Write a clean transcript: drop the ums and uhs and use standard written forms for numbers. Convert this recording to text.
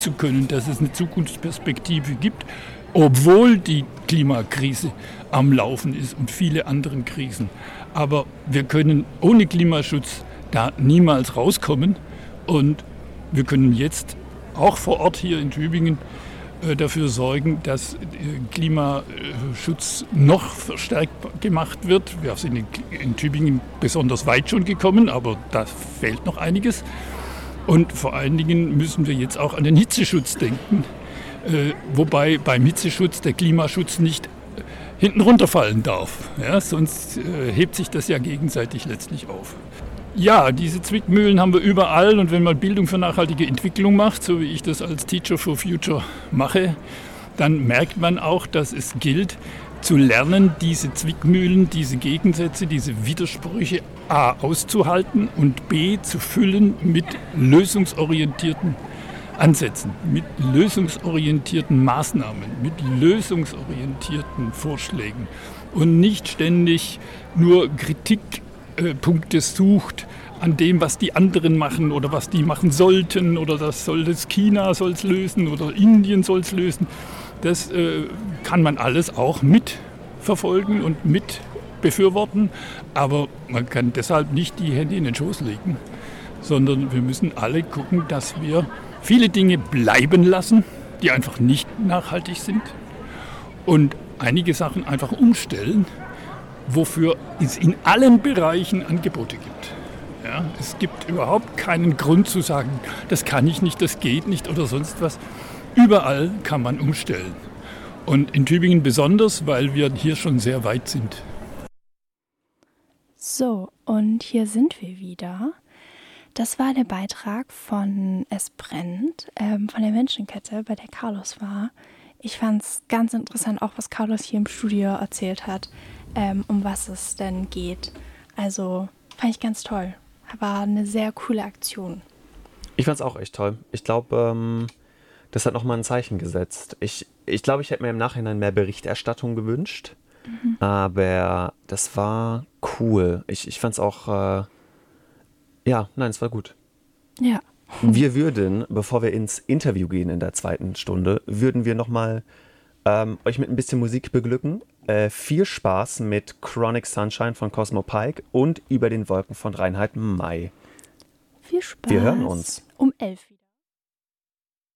zu können, dass es eine Zukunftsperspektive gibt, obwohl die Klimakrise am Laufen ist und viele andere Krisen. Aber wir können ohne Klimaschutz da niemals rauskommen und wir können jetzt auch vor Ort hier in Tübingen dafür sorgen, dass Klimaschutz noch verstärkt gemacht wird. Wir sind in Tübingen besonders weit schon gekommen, aber da fehlt noch einiges. Und vor allen Dingen müssen wir jetzt auch an den Hitzeschutz denken, wobei beim Hitzeschutz der Klimaschutz nicht hinten runterfallen darf. Ja, sonst hebt sich das ja gegenseitig letztlich auf. Ja, diese Zwickmühlen haben wir überall und wenn man Bildung für nachhaltige Entwicklung macht, so wie ich das als Teacher for Future mache, dann merkt man auch, dass es gilt, zu lernen, diese Zwickmühlen, diese Gegensätze, diese Widersprüche A auszuhalten und B zu füllen mit lösungsorientierten Ansätzen, mit lösungsorientierten Maßnahmen, mit lösungsorientierten Vorschlägen und nicht ständig nur Kritikpunkte sucht an dem, was die anderen machen oder was die machen sollten oder das China soll es lösen oder Indien soll es lösen. Das kann man alles auch mitverfolgen und mit befürworten, aber man kann deshalb nicht die Hände in den Schoß legen, sondern wir müssen alle gucken, dass wir viele Dinge bleiben lassen, die einfach nicht nachhaltig sind und einige Sachen einfach umstellen, wofür es in allen Bereichen Angebote gibt. Ja, es gibt überhaupt keinen Grund zu sagen, das kann ich nicht, das geht nicht oder sonst was. Überall kann man umstellen. Und in Tübingen besonders, weil wir hier schon sehr weit sind. So, und hier sind wir wieder. Das war der Beitrag von Es brennt, von der Menschenkette, bei der Carlos war. Ich fand es ganz interessant, auch was Carlos hier im Studio erzählt hat, um was es denn geht. Also fand ich ganz toll. War eine sehr coole Aktion. Ich fand es auch echt toll. Ich glaube, das hat nochmal ein Zeichen gesetzt. Ich glaube, ich hätte mir im Nachhinein mehr Berichterstattung gewünscht. Aber das war cool. Ich fand es auch, es war gut. Ja. Wir würden, bevor wir ins Interview gehen in der zweiten Stunde, würden wir nochmal euch mit ein bisschen Musik beglücken. Viel Spaß mit Chronic Sunshine von Cosmo Pike und Über den Wolken von Reinhard May. Viel Spaß. Wir hören uns. Um 11 wieder.